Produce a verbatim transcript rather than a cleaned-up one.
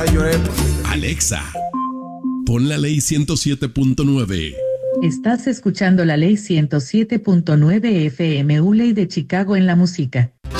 lloré. Alexa, pon la ley ciento siete punto nueve. Estás escuchando la ley ciento siete punto nueve F M, U Ley de Chicago en la música.